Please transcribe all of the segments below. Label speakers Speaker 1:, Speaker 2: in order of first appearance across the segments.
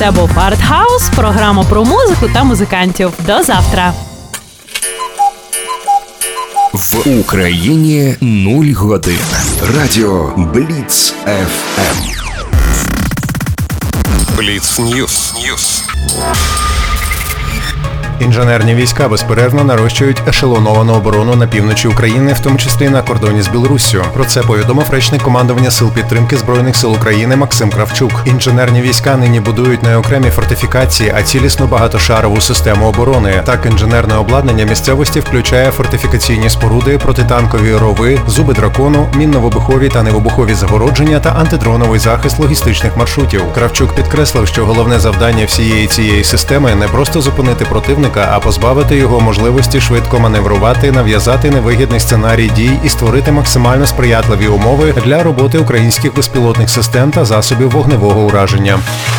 Speaker 1: Це був Артхаус, програма про музику та музикантів. До завтра!
Speaker 2: В Україні 0 годин. Радіо Бліц ФМ.
Speaker 3: Бліц Ньюс.
Speaker 4: Інженерні війська безперервно нарощують ешелоновану оборону на півночі України, в тому числі на кордоні з Білоруссю. Про це повідомив речник командування Сил підтримки Збройних сил України Максим Кравчук. Інженерні війська нині будують не окремі фортифікації, а цілісну багатошарову систему оборони. Так, інженерне обладнання місцевості включає фортифікаційні споруди, протитанкові рови, зуби дракону, мінно-вибухові та невибухові загородження та антидроновий захист логістичних маршрутів. Кравчук підкреслив, що головне завдання всієї цієї системи не просто зупинити противника, а позбавити його можливості швидко маневрувати, нав'язати невигідний сценарій дій і створити максимально сприятливі умови для роботи українських безпілотних систем та засобів вогневого ураження.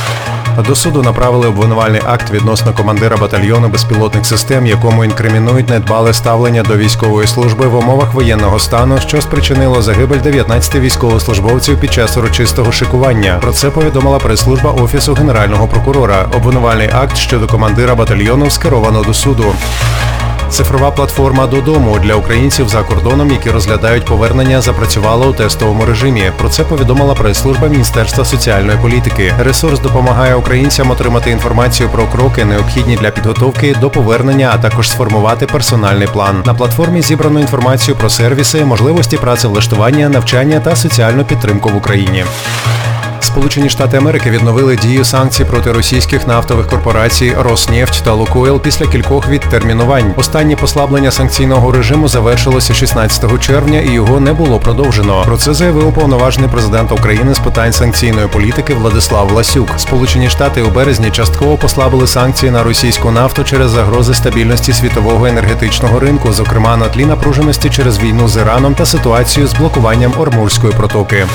Speaker 4: До суду направили обвинувальний акт відносно командира батальйону безпілотних систем, якому інкримінують недбале ставлення до військової служби в умовах воєнного стану, що спричинило загибель 19 військовослужбовців під час урочистого шикування. Про це повідомила прес-служба Офісу Генерального прокурора. Обвинувальний акт щодо командира батальйону скеровано до суду. Цифрова платформа «Додому» для українців за кордоном, які розглядають повернення, запрацювала у тестовому режимі. Про це повідомила прес-служба Міністерства соціальної політики. Ресурс допомагає українцям отримати інформацію про кроки, необхідні для підготовки до повернення, а також сформувати персональний план. На платформі зібрано інформацію про сервіси, можливості працевлаштування, навчання та соціальну підтримку в Україні. Сполучені Штати Америки відновили дію санкцій проти російських нафтових корпорацій «Роснефть» та «Лукойл» після кількох відтермінувань. Останнє послаблення санкційного режиму завершилося 16 червня і його не було продовжено. Про це заявив уповноважений президента України з питань санкційної політики Владислав Власюк. Сполучені Штати у березні частково послабили санкції на російську нафту через загрози стабільності світового енергетичного ринку, зокрема на тлі напруженості через війну з Іраном та ситуацію з блокуванням Ормурської протоки.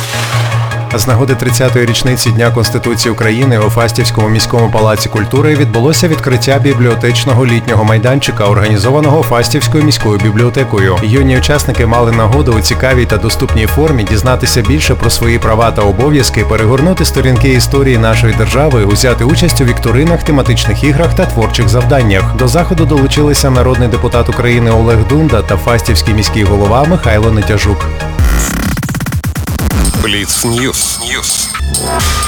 Speaker 4: З нагоди 30-ї річниці Дня Конституції України у Фастівському міському палаці культури відбулося відкриття бібліотечного літнього майданчика, організованого Фастівською міською бібліотекою. Юні учасники мали нагоду у цікавій та доступній формі дізнатися більше про свої права та обов'язки, перегорнути сторінки історії нашої держави, узяти участь у вікторинах, тематичних іграх та творчих завданнях. До заходу долучилися народний депутат України Олег Дунда та Фастівський міський голова Михайло Нетяжук.
Speaker 3: Бліц Ньюс.